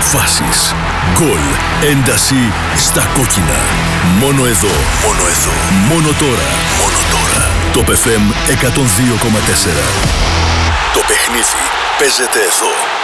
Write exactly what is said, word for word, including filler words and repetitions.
Φάσεις, γκολ, ένταση στα κόκκινα. Μόνο εδώ, μόνο εδώ, μόνο τώρα, μόνο τώρα. Το εφ εμ εκατόν δύο κόμμα τέσσερα. Το παιχνίδι παίζεται εδώ.